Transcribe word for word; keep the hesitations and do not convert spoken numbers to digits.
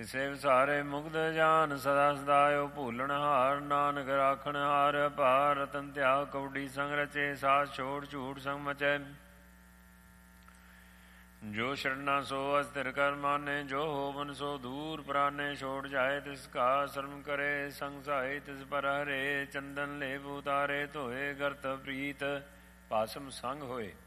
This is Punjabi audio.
ਤਿਸੇ ਵਿਸਾਰੇ ਮੁਗਧ ਜਾਨ ਸਦਾ ਸਦਾਇਓ ਭੂਲਣ ਹਾਰ ਨਾਨਕ ਰਾਖਣ ਹਾਰ ਭਾਰ ਰਤਨ ਤਿਆਗ ਕੌਡੀ ਸੰਗ ਰਚੇ ਸਾਸ ਛੋੜ ਝੂਠ ਸੰਗ ਮਚੈ ਜੋ ਸ਼ਰਨਾ ਸੋ ਅਸਥਿਰ ਕਰ ਮਾਨੇ ਜੋ ਹੋਵਨ ਸੋ ਦੂਰ ਪ੍ਰਾਨੇ ਛੋੜ ਜਾਏ ਤਿਸ ਕਾ ਸ਼ਰਮ ਕਰੇ ਸੰਗ ਸਹਾਏ ਤਿਸ ਪਰ ਹਰੇ ਚੰਦਨ ਲੇਪ ਉਤਾਰੇ ਧੋਏ ਗਰਤ ਪ੍ਰੀਤ ਪਾਸਮ ਸੰਗ ਹੋਏ